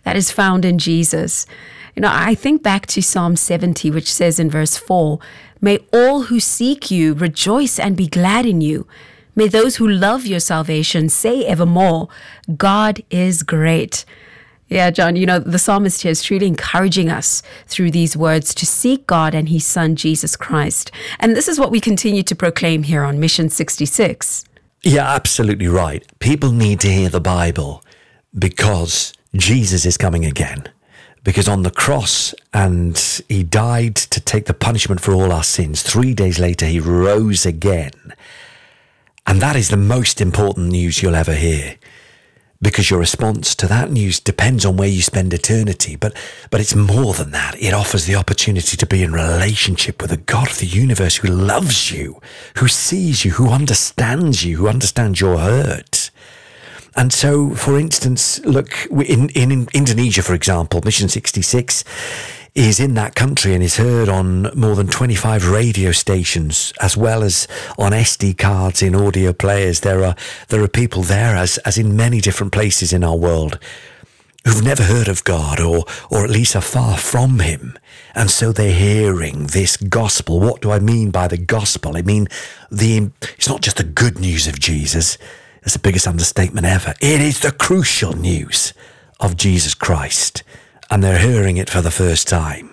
that is found in Jesus. I think back to Psalm 70, which says in verse 4, "May all who seek you rejoice and be glad in you. May those who love your salvation say evermore, God is great." Yeah, John, the psalmist here is truly encouraging us through these words to seek God and his son, Jesus Christ. And this is what we continue to proclaim here on Mission 66. Yeah, absolutely right. People need to hear the Bible because Jesus is coming again. Because on the cross, and he died to take the punishment for all our sins. 3 days later, he rose again. And that is the most important news you'll ever hear. Because your response to that news depends on where you spend eternity. But it's more than that. It offers the opportunity to be in relationship with the God of the universe who loves you, who sees you, who understands you, who understands your hurt. And so, for instance, look, in Indonesia, for example, Mission 66 is in that country and is heard on more than 25 radio stations, as well as on SD cards in audio players. There are people there, as in many different places in our world, who've never heard of God or at least are far from him. And so they're hearing this gospel. What do I mean by the gospel? I mean, it's not just the good news of Jesus. It's the biggest understatement ever. It is the crucial news of Jesus Christ. And they're hearing it for the first time.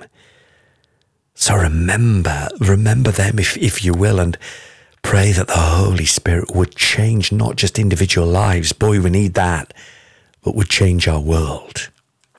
So remember them if you will, and pray that the Holy Spirit would change not just individual lives, boy, we need that, but would change our world.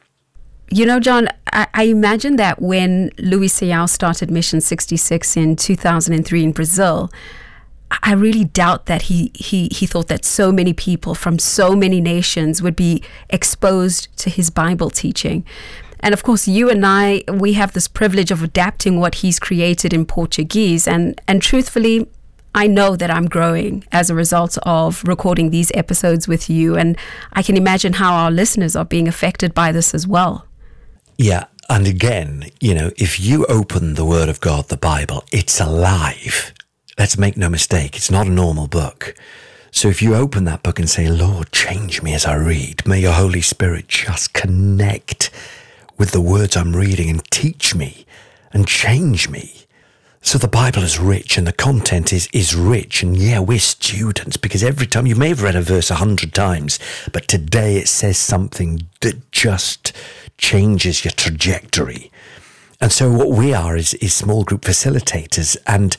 John, I imagine that when Luis Saião started Mission 66 in 2003 in Brazil, I really doubt that he thought that so many people from so many nations would be exposed to his Bible teaching. And of course, you and I, we have this privilege of adapting what he's created in Portuguese. And truthfully, I know that I'm growing as a result of recording these episodes with you. And I can imagine how our listeners are being affected by this as well. Yeah. And again, if you open the Word of God, the Bible, it's alive. Let's make no mistake, it's not a normal book. So if you open that book and say, Lord, change me as I read, may your Holy Spirit just connect with the words I'm reading and teach me and change me. So the Bible is rich and the content is rich. And yeah, we're students because every time, you may have read a verse 100 times, but today it says something that just changes your trajectory. And so what we are is small group facilitators, and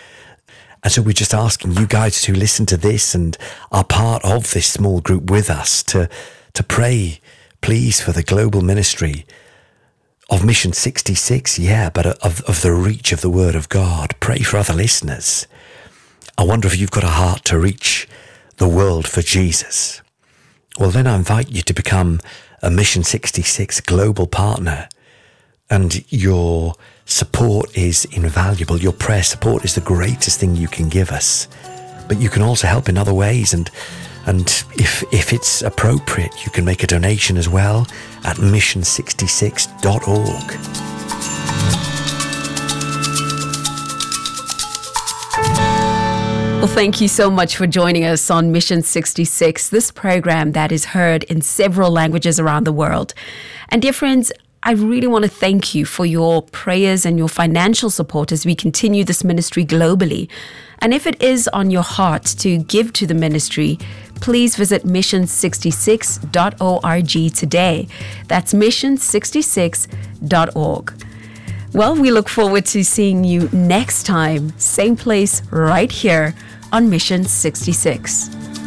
so we're just asking you guys who listen to this and are part of this small group with us to pray, please, for the global ministry of Mission 66, but of the reach of the Word of God. Pray for other listeners. I wonder if you've got a heart to reach the world for Jesus. Well, then I invite you to become a Mission 66 global partner. And your support is invaluable. Your prayer support is the greatest thing you can give us. But you can also help in other ways. And if it's appropriate, you can make a donation as well at mission66.org. Well, thank you so much for joining us on Mission 66, this program that is heard in several languages around the world. And dear friends, I really want to thank you for your prayers and your financial support as we continue this ministry globally. And if it is on your heart to give to the ministry, please visit mission66.org today. That's mission66.org. Well, we look forward to seeing you next time, same place right here on Mission 66.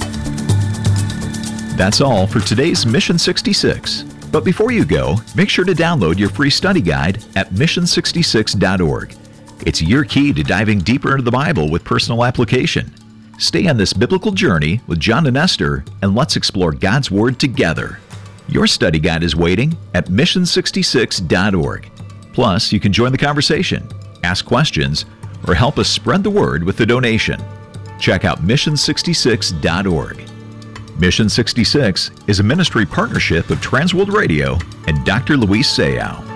That's all for today's Mission 66. But before you go, make sure to download your free study guide at mission66.org. It's your key to diving deeper into the Bible with personal application. Stay on this biblical journey with John and Esther, and let's explore God's Word together. Your study guide is waiting at mission66.org. Plus, you can join the conversation, ask questions, or help us spread the word with a donation. Check out mission66.org. Mission 66 is a ministry partnership of Transworld Radio and Dr. Luis Saião.